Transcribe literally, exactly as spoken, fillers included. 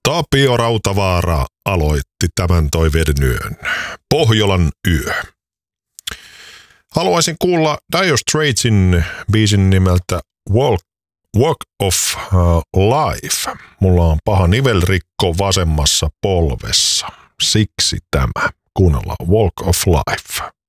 Tapio Rautavaara aloitti tämän toiveiden yön. Pohjolan yö. Haluaisin kuulla Dire Straitsin biisin nimeltä Walk, Walk of uh, Life. Mulla on paha nivelrikko vasemmassa polvessa. Siksi tämä. Kuunnellaan Walk of Life.